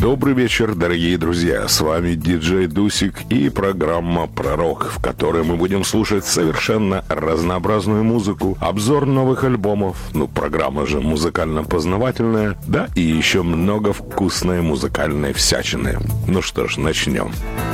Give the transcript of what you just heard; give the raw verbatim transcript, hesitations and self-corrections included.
Добрый вечер, дорогие друзья. С вами диджей Дусик и программа «Пророк», в которой мы будем слушать совершенно разнообразную музыку, обзор новых альбомов, ну, программа же музыкально-познавательная, да, и еще много вкусной музыкальной всячины. Ну что ж, начнем.